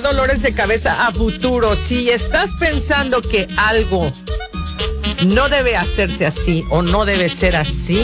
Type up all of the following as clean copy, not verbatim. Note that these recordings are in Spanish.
dolores de cabeza a futuro. Si estás pensando que algo no debe hacerse así o no debe ser así,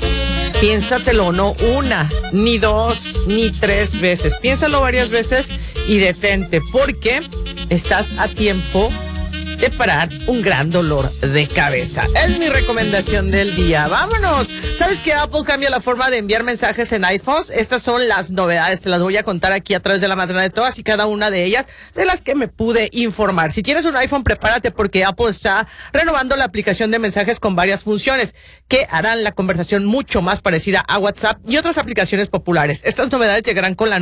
piénsatelo no una, ni dos, ni tres veces. Piénsalo varias veces y detente, porque estás a tiempo de parar un gran dolor de cabeza. Es mi recomendación del día. ¡Vámonos! ¿Sabes que Apple cambia la forma de enviar mensajes en iPhones? Estas son las novedades. Te las voy a contar aquí a través de la mañana de todas y cada una de ellas, de las que me pude informar. Si tienes un iPhone, prepárate, porque Apple está renovando la aplicación de mensajes con varias funciones que harán la conversación mucho más parecida a WhatsApp y otras aplicaciones populares. Estas novedades llegarán con las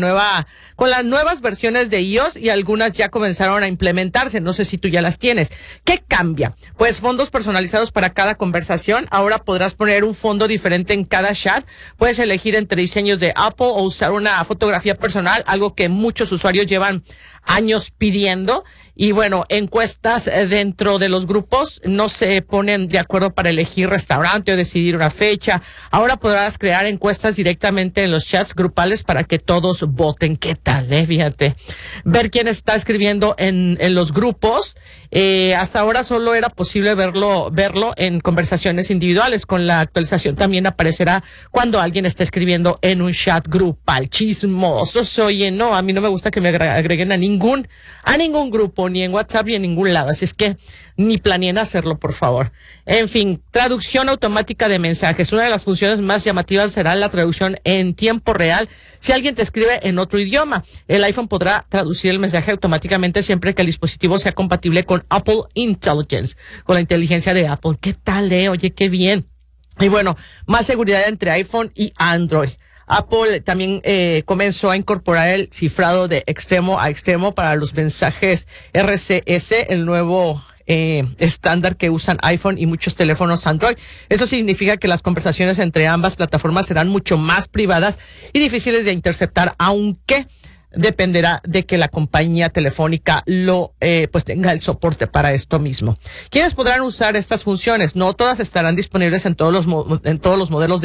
nuevas versiones de iOS, y algunas ya comenzaron a implementarse. No sé si tú ya las tienes. ¿Qué cambia? Pues fondos personalizados para cada conversación. Ahora podrás poner un fondo diferente en cada chat. Puedes elegir entre diseños de Apple o usar una fotografía personal, algo que muchos usuarios llevan años pidiendo. Y bueno, encuestas dentro de los grupos no se ponen de acuerdo para elegir restaurante o decidir una fecha. Ahora podrás crear encuestas directamente en los chats grupales para que todos voten. ¿Qué tal, fíjate? Ver quién está escribiendo en los grupos. Hasta ahora solo era posible verlo en conversaciones individuales. Con la actualización también aparecerá cuando alguien está escribiendo en un chat grupal. Chismosos, oye, no, a mí no me gusta que me agreguen a ningún grupo, ni en WhatsApp ni en ningún lado, así es que ni planeen hacerlo, por favor. En fin, traducción automática de mensajes. Una de las funciones más llamativas será la traducción en tiempo real. Si alguien te escribe en otro idioma, el iPhone podrá traducir el mensaje automáticamente siempre que el dispositivo sea compatible con Apple Intelligence, con la inteligencia de Apple. ¿Qué tal, Oye, qué bien. Y bueno, más seguridad entre iPhone y Android. Apple también comenzó a incorporar el cifrado de extremo a extremo para los mensajes RCS, el nuevo estándar que usan iPhone y muchos teléfonos Android. Eso significa que las conversaciones entre ambas plataformas serán mucho más privadas y difíciles de interceptar, aunque dependerá de que la compañía telefónica pues tenga el soporte para esto mismo. ¿Quiénes podrán usar estas funciones? No todas estarán disponibles en todos los modelos